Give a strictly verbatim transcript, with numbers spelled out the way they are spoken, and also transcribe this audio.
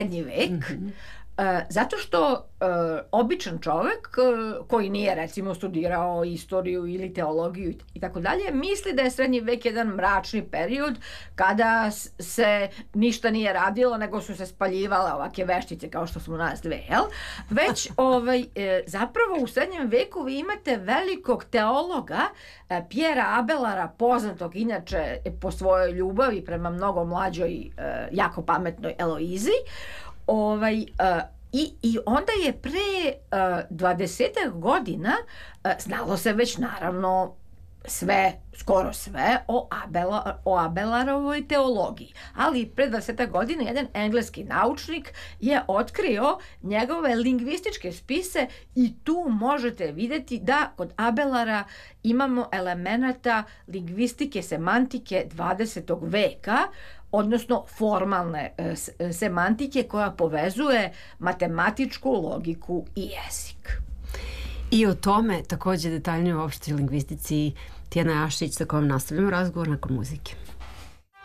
srednji vek, mm-hmm. zato što uh, običan čovek uh, koji nije recimo studirao istoriju ili teologiju i tako dalje, misli da je srednji vek jedan mračni period kada se ništa nije radilo, nego su se spaljivale ovake veštice kao što smo nas dve, jel? Već ovaj, e, zapravo u srednjem veku vi imate velikog teologa e, Pjera Abelara, poznatog inače po svojoj ljubavi prema mnogo mlađoj, e, jako pametnoj Eloizi. Ovaj, uh, i, I onda je pre uh, dvadesetak godina uh, znalo se već naravno sve, skoro sve o, Abela, o Abelarovoj teologiji. Ali pre dvadesetak godina jedan engleski naučnik je otkrio njegove lingvističke spise i tu možete vidjeti da kod Abelara imamo elemenata lingvistike, semantike dvadesetog veka, odnosno formalne e, semantike koja povezuje matematičku logiku i jezik. I o tome takođe detaljnije u opštoj lingvistici Tijana Jašić sa kojom nastavljamo razgovor nakon muzike.